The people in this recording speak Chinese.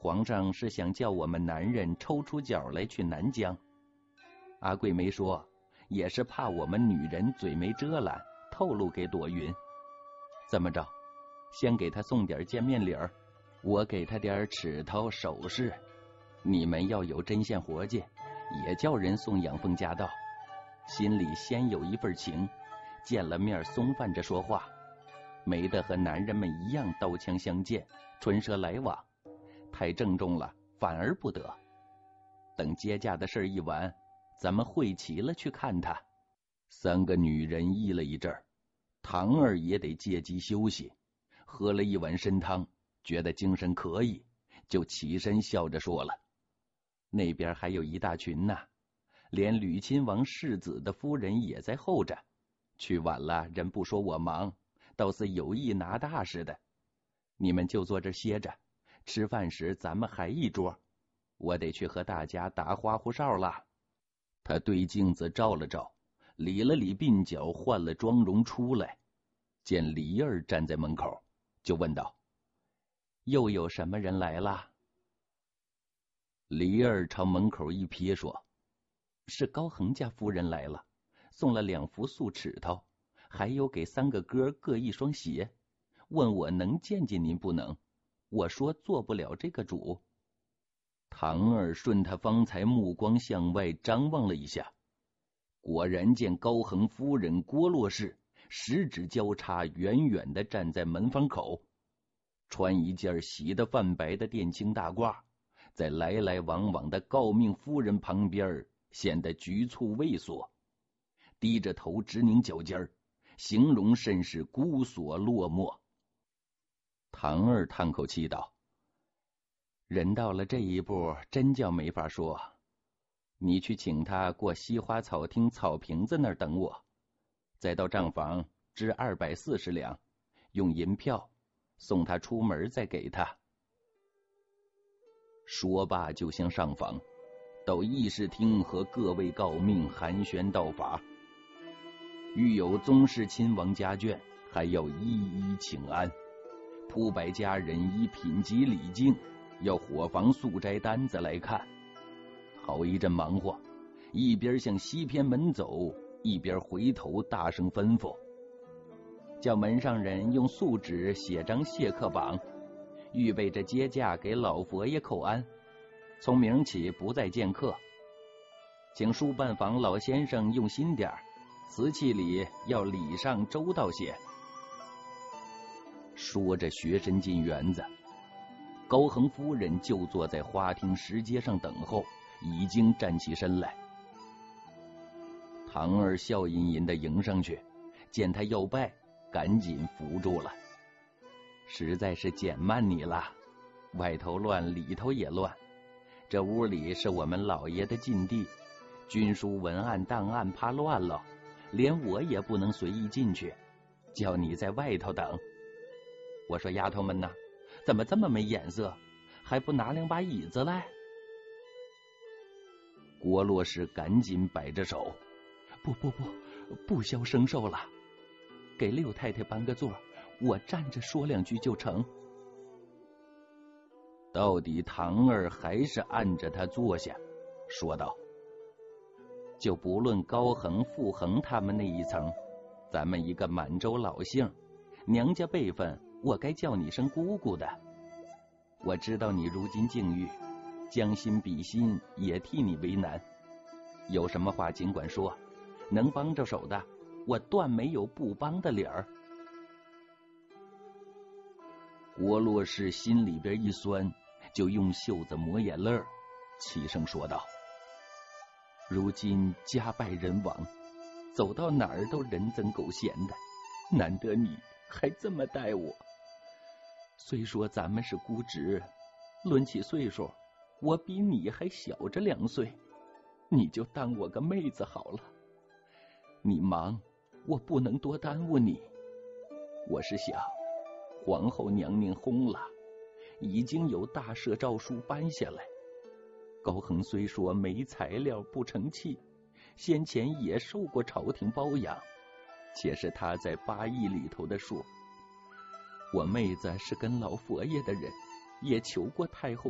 皇上是想叫我们男人抽出脚来去南疆。阿桂梅说，也是怕我们女人嘴没遮拦，透露给朵云。这么着，先给他送点见面礼儿，我给他点尺头首饰，你们要有针线活计，也叫人送养蜂家道，心里先有一份情，见了面松泛着说话，没得和男人们一样刀枪相见，唇舌来往，太郑重了反而不得。等接驾的事一完，咱们会齐了去看他。三个女人议了一阵儿，堂儿也得借机休息，喝了一碗参汤，觉得精神可以，就起身笑着说了，那边还有一大群呢，连吕亲王世子的夫人也在候着，去晚了人不说我忙，倒是有意拿大似的。你们就坐这歇着，吃饭时咱们还一桌，我得去和大家打花胡哨了。他对镜子照了照，理了理鬓角，换了妆容出来，见梨儿站在门口，就问道，又有什么人来了？梨儿朝门口一瞥说，是高恒家夫人来了，送了2幅素尺头，还有给3个哥各一双鞋，问我能见见您不能，我说做不了这个主。堂儿顺他方才目光向外张望了一下，果然见高恒夫人郭洛氏十指交叉，远远地站在门房口，穿一件洗得泛白的靛青大褂，在来来往往的诰命夫人旁边显得局促畏缩，低着头直拧脚尖，形容甚是孤索落寞。堂儿叹口气道，人到了这一步，真叫没法说。你去请他过西花草厅草坪子那儿等我，再到账房支240两，用银票送他出门，再给他。说罢就向上房，到议事厅和各位诰命寒暄道法，遇有宗室亲王家眷，还要一一请安。铺摆家人以品级礼敬，要伙房素斋单子来看。好一阵忙活，一边向西偏门走，一边回头大声吩咐，叫门上人用素纸写张谢客榜，预备着接驾给老佛爷叩安，从明起不再见客。请书办房老先生用心点，瓷器里要礼上周到些。说着学身进园子，高恒夫人就坐在花厅石阶上等候，已经站起身来。堂儿笑吟吟地迎上去，见他要拜，赶紧扶住了。实在是减慢你了，外头乱，里头也乱。这屋里是我们老爷的禁地，军书文案档案怕乱了，连我也不能随意进去，叫你在外头等。我说丫头们呐，怎么这么没眼色，还不拿2把椅子来？郭洛氏赶紧摆着手，不消生受了，给六太太搬个座，我站着说2句就成。到底堂儿还是按着他坐下，说道，就不论高恒、傅恒他们那一层，咱们一个满洲老姓，娘家辈分，我该叫你声姑姑的。我知道你如今境遇，将心比心，也替你为难，有什么话尽管说，能帮着手的，我断没有不帮的理儿。郭洛氏心里边一酸，就用袖子抹眼泪，齐声说道，如今家败人亡，走到哪儿都人憎狗嫌的，难得你还这么待我。虽说咱们是姑侄，论起岁数，我比你还小着2岁，你就当我个妹子好了。你忙，我不能多耽误你。我是想，皇后娘娘薨了，已经有大赦诏书颁下来。高恒虽说没材料不成器，先前也受过朝廷包养，且是他在8亿里头的数。我妹子是跟老佛爷的人，也求过太后